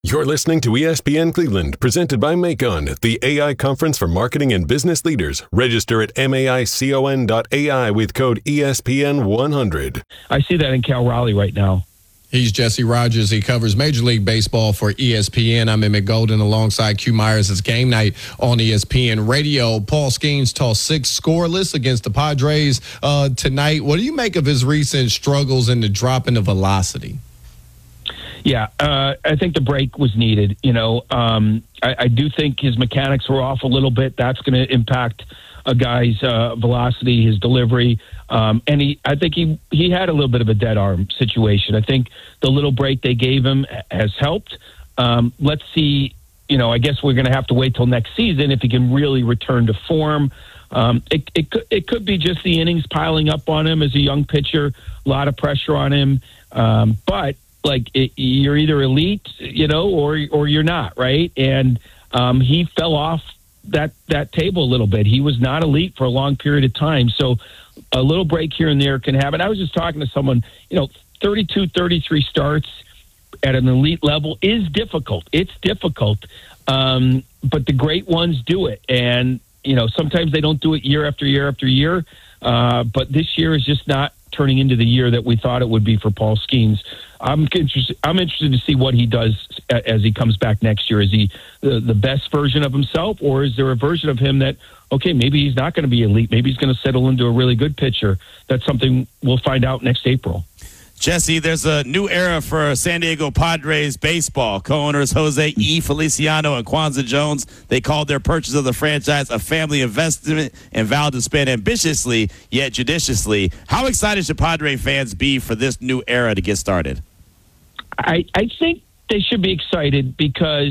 You're listening to ESPN Cleveland, presented by Macon, the AI conference for marketing and business leaders. Register at maicon.ai with code ESPN100. I see that in Cal Raleigh right now. He's Jesse Rogers. He covers Major League Baseball for ESPN. I'm Emmett Golden alongside Q Myers. It's game night on ESPN Radio. Paul Skeens tossed 6 scoreless against the Padres tonight. What do you make of his recent struggles in the drop in the velocity? Yeah, I think the break was needed. I do think his mechanics were off a little bit. That's going to impact a guy's velocity, his delivery. And I think he had a little bit of a dead arm situation. I think the little break they gave him has helped. Let's see. I guess we're going to have to wait till next season if he can really return to form. It could be just the innings piling up on him as a young pitcher, a lot of pressure on him. But you're either elite, or you're not, right? And he fell off that table a little bit. He was not elite for a long period of time. So a little break here and there can happen. I was just talking to someone, 32, 33 starts at an elite level is difficult. It's difficult. But the great ones do it. And, sometimes they don't do it year after year after year. But this year is just not turning into the year that we thought it would be for Paul Skeens. I'm interested to see what he does as he comes back next year. Is he the best version of himself, or is there a version of him that, okay, maybe he's not going to be elite. Maybe he's going to settle into a really good pitcher. That's something we'll find out next April. Jesse, there's a new era for San Diego Padres baseball. Co-owners Jose E. Feliciano and Kwanzaa Jones, they called their purchase of the franchise a family investment and vowed to spend ambitiously yet judiciously. How excited should Padre fans be for this new era to get started? I think they should be excited because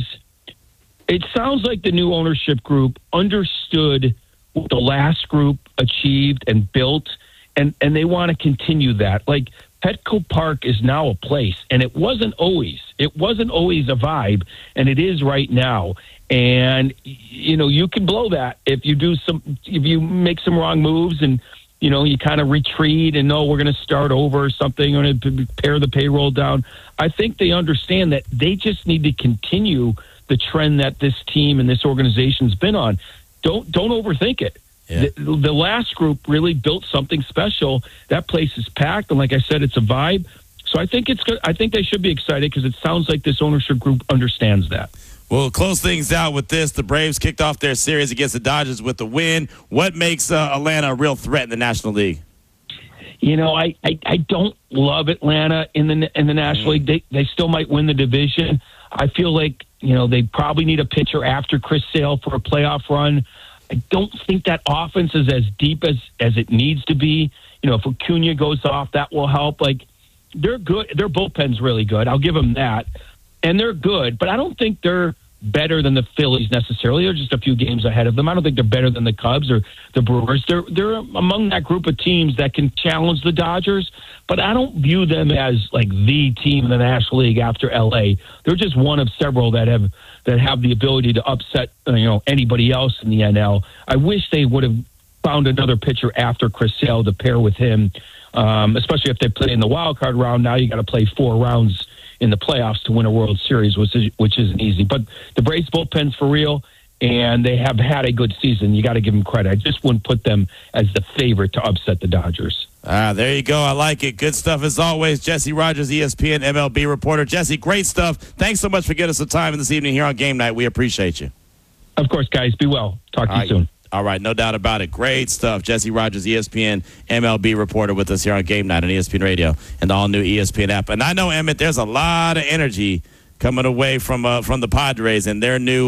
it sounds like the new ownership group understood what the last group achieved and built, and they want to continue that. Like, Petco Park is now a place, and it wasn't always. It wasn't always a vibe, and it is right now. And you can blow that if you make some wrong moves, and you kind of retreat and we're going to start over or something, going to pare the payroll down. I think they understand that they just need to continue the trend that this team and this organization's been on. Don't overthink it. Yeah. The last group really built something special. That place is packed, and like I said, it's a vibe. So I think it's good. I think they should be excited because it sounds like this ownership group understands that. We'll close things out with this. The Braves kicked off their series against the Dodgers with the win. What makes Atlanta a real threat in the National League? I don't love Atlanta in the National League. They still might win the division. I feel like they probably need a pitcher after Chris Sale for a playoff run. I don't think that offense is as deep as it needs to be. If Acuna goes off, that will help. They're good. Their bullpen's really good. I'll give them that. And they're good, but I don't think they're better than the Phillies necessarily. They're just a few games ahead of them. I don't think they're better than the Cubs or the Brewers. They're among that group of teams that can challenge the Dodgers, but I don't view them as the team in the National League after LA. They're just one of several that have the ability to upset anybody else in the NL. I wish they would have found another pitcher after Chris Sale to pair with him, especially if they play in the wild card round. Now you got to play 4 rounds in the playoffs to win a World Series, which isn't easy. But the Braves bullpen's for real, and they have had a good season. You got to give them credit. I just wouldn't put them as the favorite to upset the Dodgers. There you go. I like it. Good stuff as always. Jesse Rogers, ESPN MLB reporter. Jesse, great stuff. Thanks so much for getting us some time this evening here on Game Night. We appreciate you. Of course, guys. Be well. Talk to you soon. All right, no doubt about it. Great stuff. Jesse Rogers, ESPN MLB reporter with us here on Game Night on ESPN Radio and the all-new ESPN app. And I know, Emmett, there's a lot of energy coming away from the Padres and their new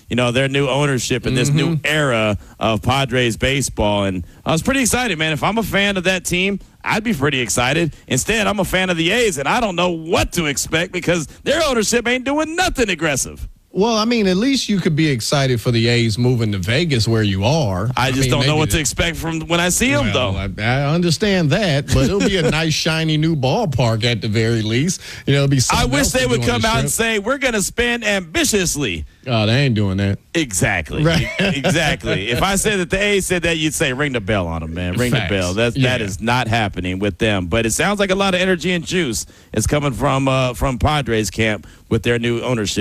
ownership and this new era of Padres baseball. And I was pretty excited, man. If I'm a fan of that team, I'd be pretty excited. Instead, I'm a fan of the A's, and I don't know what to expect because their ownership ain't doing nothing aggressive. Well, I mean, at least you could be excited for the A's moving to Vegas where you are. I just don't know what to expect from when I see them, though. I understand that, but it'll be a nice, shiny new ballpark at the very least. It'll be. I wish they would come out and say, we're going to spend ambitiously. Oh, they ain't doing that. Exactly. Right. Exactly. If I said that the A's said that, you'd say, ring the bell on them, man. Ring the bell. That is not happening with them. But it sounds like a lot of energy and juice is coming from Padres camp with their new ownership.